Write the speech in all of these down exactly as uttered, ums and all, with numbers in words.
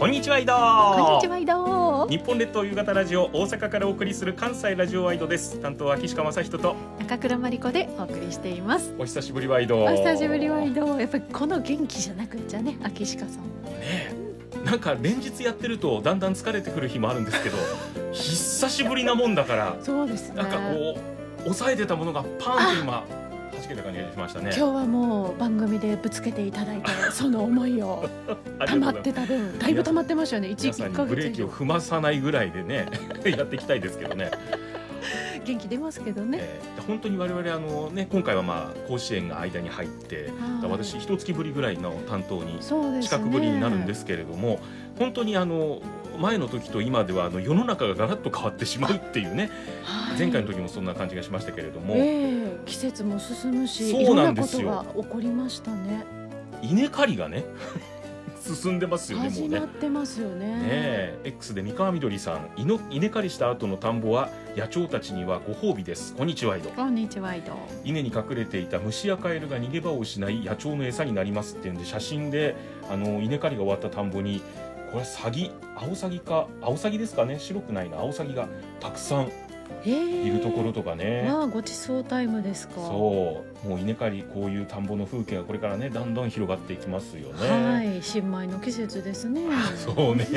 こんにちは、井戸。 こんにちは、井戸。 日本列島夕方ラジオ、大阪からお送りする関西ラジオワイドです。担当は岸川正人と中倉真理子でお送りしています。 お久しぶりワイド。 お久しぶりワイド。やっぱりこの元気じゃなくっちゃね、秋鹿さんねえ、なんか連日やってるとだんだん疲れてくる日もあるんですけど久しぶりなもんだからそうですね、 なんかこう抑えてたものがパーンと今弾けた感じがしましたね。 今日はもう番組でぶつけていただいてその思いを溜まってた分だいぶ溜まってましたよね。いち、 皆さんにブレーキを踏まさないぐらいでねやっていきたいですけどね。 元気出ますけどね、 えー、本当に我々あの、ね、今回はまあ甲子園が間に入って私一月ぶりぐらいの担当に近くぶりになるんですけれども、ね、本当にあの前の時と今ではあの世の中がガラッと変わってしまうっていうね、はい、前回の時もそんな感じがしましたけれども、 えー、季節も進むしそうなんですよ、 いろんなことが起こりましたね。 稲刈りがね進んでますよね。もうね始まってますよ ね, ね X で三河みどりさん、稲刈りした後の田んぼは野鳥たちにはご褒美です。こんにちは、井戸。 こんにちは、井戸。 稲に隠れていた虫やカエルが逃げ場を失い野鳥の餌になりますっていうんで、写真であの稲刈りが終わった田んぼにこれサギ、アオサギかアオサギですかね、白くないな、アオサギがたくさんいるところとかね。 まあごちそうタイムですか。 そうもう稲刈り、こういう田んぼの風景がこれからねだんだん広がっていきますよね。 はい、新米の季節ですね。 そうね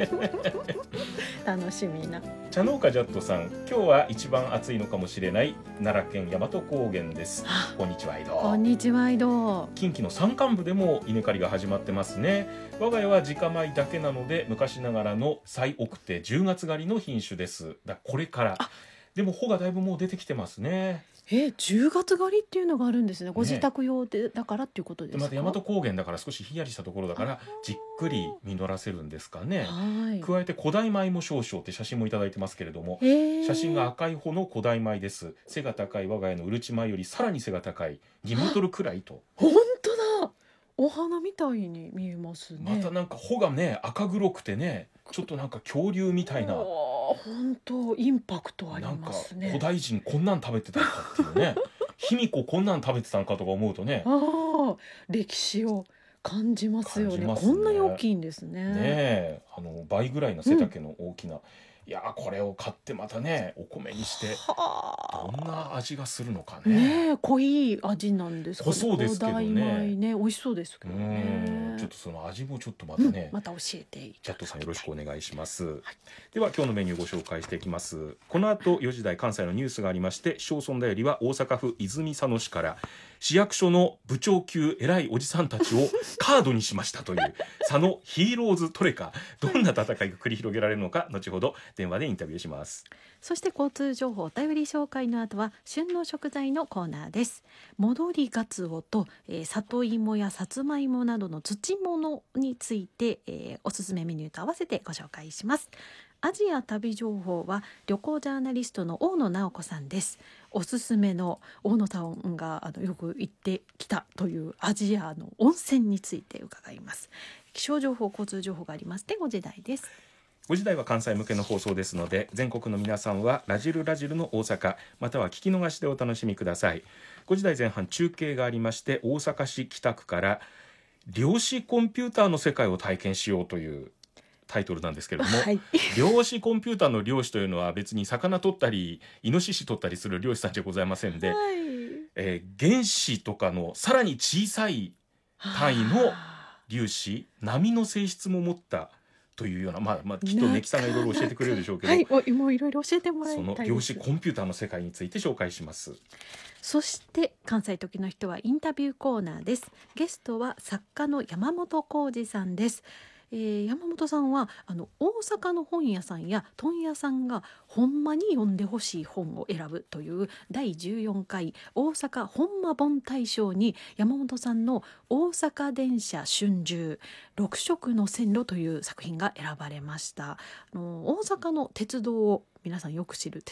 楽しみな。 茶農家ジャットさん、今日は一番暑いのかもしれない奈良県大和高原です。こんにちは、井戸。 こんにちは、井戸。 近畿の山間部でも稲刈りが始まってますね。我が家は自家米だけなので昔ながらの最奥手じゅうがつ狩りの品種です。だこれからでも穂がだいぶもう出てきてますね。 え、じゅうがつ狩りっていうのがあるんですね。ご自宅用でだからっていうことですか。 また大和高原だから少しひんやりしたところだからじっくり実らせるんですかね。はい、加えて古代米も少々って写真もいただいてますけれども、写真が赤い穂の古代米です。背が高い我が家のうるち米よりさらに背が高いにメートルくらいと。 本当だ、お花みたいに見えますね。 またなんか穂がね赤黒くてね、ちょっとなんか恐竜みたいな。 本当インパクトありますね。 なんか古代人こんなん食べてたのかっていうね卑弥呼こんなん食べてたのかとか思うとね、 あ、歴史を感じますよ ね, ねこんなに大きいんですね。ねえ、あの倍ぐらいの背丈の大きな、うん、いやこれを買ってまたねお米にしてどんな味がするのかね。 ねえ、濃い味なんですかね。 そうですけどね、 ね、美味しそうですけどね。 うん、ちょっとその味もちょっとまたね、 うん、また教えてジャットさんよろしくお願いします、はい、では今日のメニューご紹介していきます。この後よじ台関西のニュースがありまして、市町村だよりは大阪府泉佐野市から市役所の部長級偉いおじさんたちをカードにしましたという佐野ヒーローズトレカ、どんな戦いが繰り広げられるのか後ほど電話でインタビューします。 そして交通情報お便り紹介の後は旬の食材のコーナーです。戻りがつおと、えー、里芋やさつまいもなどの土物について、えー、おすすめメニューと合わせてご紹介します。アジア旅情報は旅行ジャーナリストの大野直子さんです。おすすめの大野さんがあのよく行ってきたというアジアの温泉について伺います。気象情報交通情報がありましてご時台です。 ご時台は関西向けの放送ですので、全国の皆さんはラジルラジルの大阪または聞き逃しでお楽しみください。ご時台前半中継がありまして、大阪市北区から量子コンピューターの世界を体験しようというタイトルなんですけれども、はい、量子コンピューターの量子というのは別に魚取ったりイノシシ取ったりする漁師さんじゃございませんで、はい、えー、原子とかのさらに小さい単位の粒子、波の性質も持ったというような、まあまあ、きっとネキさんがいろいろ教えてくれるでしょうけど、 はい、もういろいろ教えてもらいたいです。 その量子コンピューターの世界について紹介します。 そして関西時の人はインタビューコーナーです。ゲストは作家の山本浩二さんです。えー、山本さんはあの大阪の本屋さんや問屋さんがほんまに読んでほしい本を選ぶというだいじゅうよんかい大阪ほんま本大賞に山本さんの大阪電車春秋ろく色の線路という作品が選ばれました。あの大阪の鉄道を皆さんよく知る